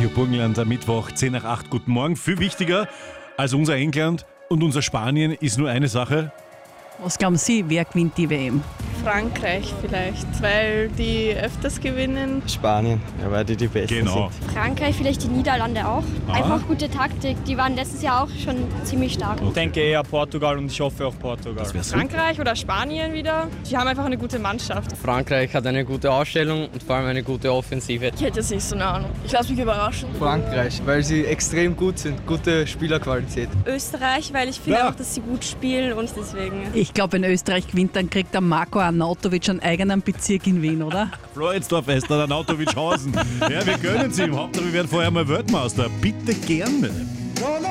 Radio Burgenland am Mittwoch, 10 nach 8. Guten Morgen. Viel wichtiger als unser England und unser Spanien ist nur eine Sache. Was glauben Sie, wer gewinnt die WM? Frankreich vielleicht, weil die öfters gewinnen. Spanien, ja, weil die Besten Genau. sind. Frankreich, vielleicht die Niederlande auch. Ah. Einfach gute Taktik. Die waren letztes Jahr auch schon ziemlich stark. Ich denke eher Portugal und ich hoffe auf Portugal. Das wäre so. Frankreich oder Spanien wieder. Die haben einfach eine gute Mannschaft. Frankreich hat eine gute Ausstellung und vor allem eine gute Offensive. Ich hätte jetzt nicht so eine Ahnung. Ich lasse mich überraschen. Frankreich, weil sie extrem gut sind, gute Spielerqualität. Österreich, weil ich finde Ja. auch, dass sie gut spielen und deswegen. Ich glaube, wenn Österreich gewinnt, dann kriegt der Marco Arnautovic einen eigenen Bezirk in Wien, oder? Floridsdorf ist dann Arnautovic-Hausen. Ja, wir gönnen es ihm. Hauptsache, wir werden vorher mal Weltmeister. Bitte gerne.